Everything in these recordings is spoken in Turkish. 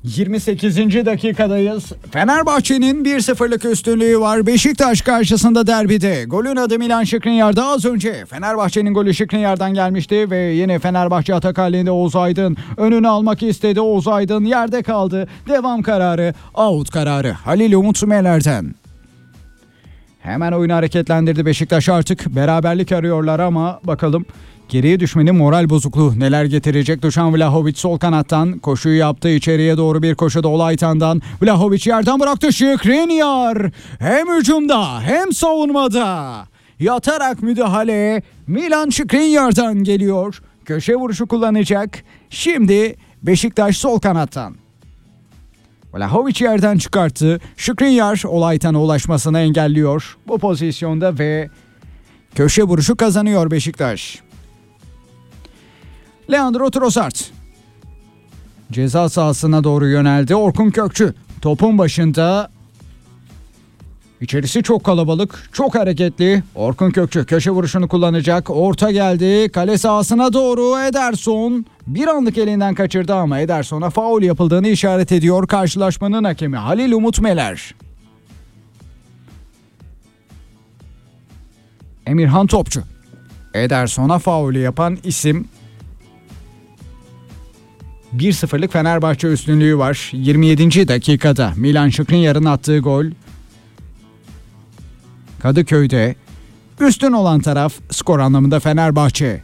28. dakikadayız. Fenerbahçe'nin 1-0'lık üstünlüğü var. Beşiktaş karşısında derbide. Golün adı Milan Skriniar'da az önce. Fenerbahçe'nin golü Skriniar'dan gelmişti ve yine Fenerbahçe atak halinde Oğuz Aydın. Önünü almak istedi. Oğuz Aydın yerde kaldı. Devam kararı, out kararı Halil Umut Meler'den. Hemen oyunu hareketlendirdi Beşiktaş, artık beraberlik arıyorlar ama bakalım geriye düşmenin moral bozukluğu neler getirecek. Dušan Vlahović sol kanattan koşuyu yaptı, içeriye doğru bir koşu da Olaytan'dan. Vlahović yerden bıraktı, Skriniar hem hücumda hem savunmada yatarak müdahale Milan Skriniar'dan geliyor. Köşe vuruşu kullanacak şimdi Beşiktaş sol kanattan. Vlahović yerden çıkarttı. Skriniar Olaytan'a ulaşmasını engelliyor bu pozisyonda ve köşe vuruşu kazanıyor Beşiktaş. Leandro Trossard ceza sahasına doğru yöneldi. Orkun Kökçü topun başında. İçerisi çok kalabalık, çok hareketli. Orkun Kökçü köşe vuruşunu kullanacak. Orta geldi. Kale sahasına doğru Ederson bir anlık elinden kaçırdı ama Ederson'a faul yapıldığını işaret ediyor karşılaşmanın hakemi Halil Umut Meler. Emirhan Topçu. Ederson'a faulü yapan isim. 1-0'lık Fenerbahçe üstünlüğü var. 27. dakikada Milan Skriniar'ın attığı gol. Kadıköy'de üstün olan taraf skor anlamında Fenerbahçe.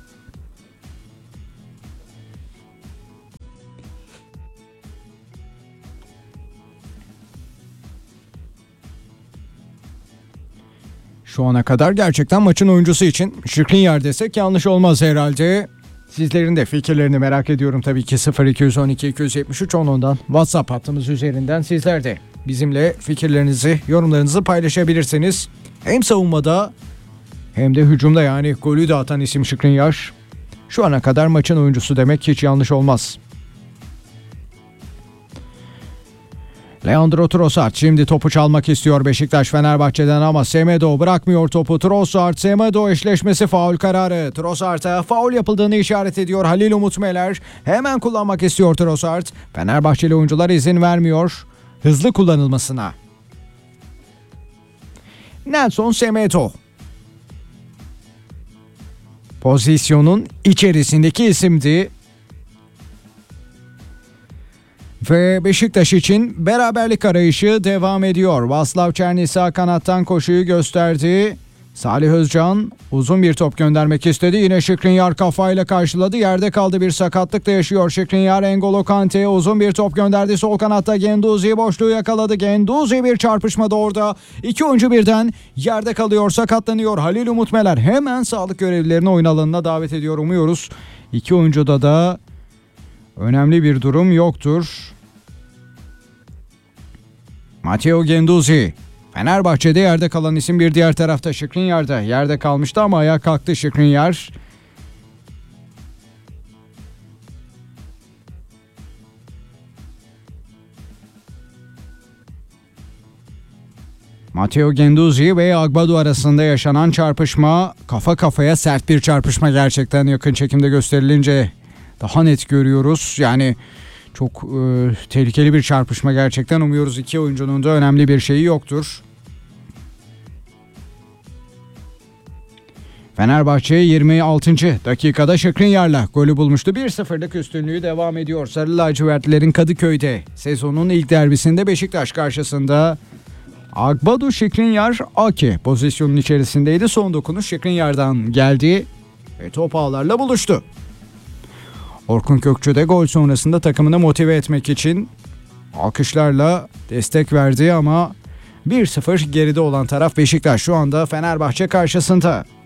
Şu ana kadar gerçekten maçın oyuncusu için Skriniar desek yanlış olmaz herhalde. Sizlerin de fikirlerini merak ediyorum tabii ki. 0212 273 10'dan WhatsApp hattımız üzerinden sizler de bizimle fikirlerinizi, yorumlarınızı paylaşabilirsiniz. Hem savunmada hem de hücumda, yani golü de atan isim Skriniar. Şu ana kadar maçın oyuncusu demek hiç yanlış olmaz. Leandro Trossard şimdi topu çalmak istiyor Beşiktaş Fenerbahçe'den ama Semedo bırakmıyor topu. Trossard Semedo eşleşmesi faul kararı. Trossard'a faul yapıldığını işaret ediyor Halil Umut Meler. Hemen kullanmak istiyor Trossard. Fenerbahçeli oyuncular izin vermiyor hızlı kullanılmasına. Nelson Semedo pozisyonun içerisindeki isimdi. Ve Beşiktaş için beraberlik arayışı devam ediyor. Vaslav Černi sağ kanattan koşuyu gösterdi. Salih Özcan uzun bir top göndermek istedi. Yine Skriniar kafayla karşıladı. Yerde kaldı, bir sakatlık da yaşıyor Skriniar. N'Golo Kante'ye uzun bir top gönderdi. Sol kanatta Guendouzi boşluğu yakaladı. Guendouzi bir çarpışmada orada. İki oyuncu birden yerde kalıyor, sakatlanıyor. Halil Umut Meler hemen sağlık görevlilerini oyun alanına davet ediyor. Umuyoruz İki oyuncuda da önemli bir durum yoktur. Matteo Guendouzi Fenerbahçe'de yerde kalan isim, bir diğer tarafta Skriniar'da yerde kalmıştı ama ayağa kalktı Skriniar. Matteo Guendouzi ve Agbadu arasında yaşanan çarpışma, kafa kafaya sert bir çarpışma, gerçekten yakın çekimde gösterilince daha net görüyoruz. Yani çok tehlikeli bir çarpışma gerçekten. Umuyoruz iki oyuncunun da önemli bir şeyi yoktur. Fenerbahçe 26. dakikada Skriniar'la golü bulmuştu. 1-0'lık üstünlüğü devam ediyor. Sarı lacivertlilerin Kadıköy'de sezonun ilk derbisinde Beşiktaş karşısında. Agbadu Skriniar Ake pozisyonun içerisindeydi. Son dokunuş Skriniar'dan geldi ve top ağlarla buluştu. Orkun Kökçü de gol sonrasında takımını motive etmek için alkışlarla destek verdi ama 1-0 geride olan taraf Beşiktaş şu anda Fenerbahçe karşısında.